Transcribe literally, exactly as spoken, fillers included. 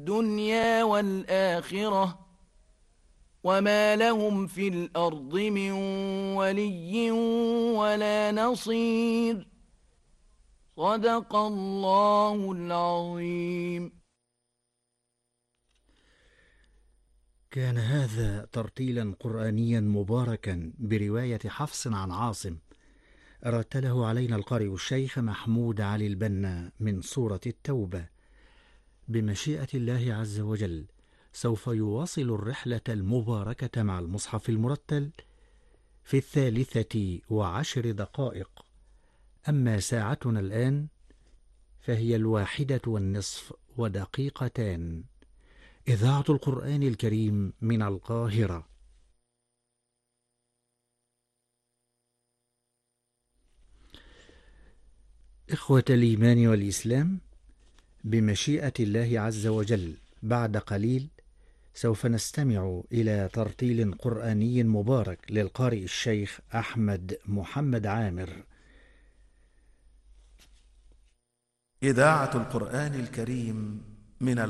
الدنيا والآخرة وما لهم في الأرض من ولي ولا نصير. صدق الله العظيم. كان هذا ترتيلا قرآنيا مباركا برواية حفص عن عاصم، رتله علينا القارئ الشيخ محمود علي البنا من سورة التوبة. بمشيئة الله عز وجل سوف يواصل الرحلة المباركة مع المصحف المرتل في الثالثة وعشر دقائق. أما ساعتنا الآن فهي الواحدة والنصف ودقيقتان. إذاعة القرآن الكريم من القاهرة. إخوة الإيمان والإسلام، بمشيئة الله عز وجل بعد قليل سوف نستمع إلى ترتيل قرآني مبارك للقارئ الشيخ أحمد محمد عامر. إذاعة القرآن الكريم من